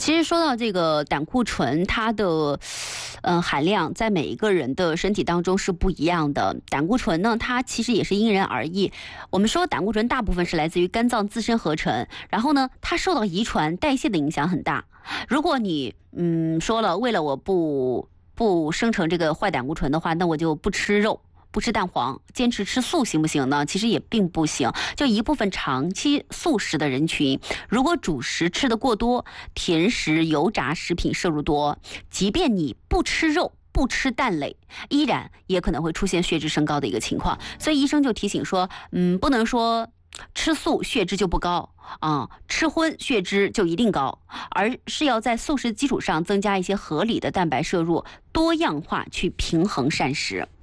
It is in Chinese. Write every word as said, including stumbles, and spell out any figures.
其实说到这个胆固醇，它的呃含量在每一个人的身体当中是不一样的。胆固醇呢，它其实也是因人而异。我们说胆固醇大部分是来自于肝脏自身合成，然后呢，它受到遗传代谢的影响很大。如果你嗯说了，为了我不不生成这个坏胆固醇的话，那我就不吃肉。不吃蛋黄，坚持吃素行不行呢？其实也并不行。就一部分长期素食的人群，如果主食吃得过多，甜食、油炸食品摄入多，即便你不吃肉、不吃蛋类，依然也可能会出现血脂升高的一个情况。所以医生就提醒说，嗯，不能说吃素血脂就不高啊，吃荤血脂就一定高，而是要在素食基础上增加一些合理的蛋白摄入，多样化去平衡膳食。